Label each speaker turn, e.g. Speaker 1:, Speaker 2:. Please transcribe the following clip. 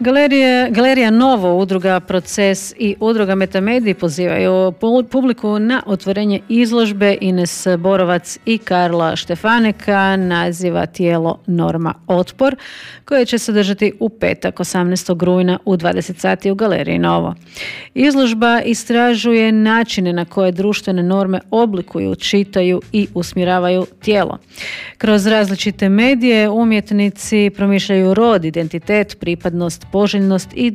Speaker 1: Galerija Novo, udruga Proces i udruga Metamedij pozivaju publiku na otvorenje izložbe Ines Borovac i Karla Štefaneka naziva Tijelo, norma, otpor, koje će se održati u petak 18. rujna u 20 sati u Galeriji Novo. Izložba istražuje načine na koje društvene norme oblikuju, čitaju i usmjeravaju tijelo. Kroz različite medije umjetnici promišljaju rod, identitet, pripadnost, poželjnost i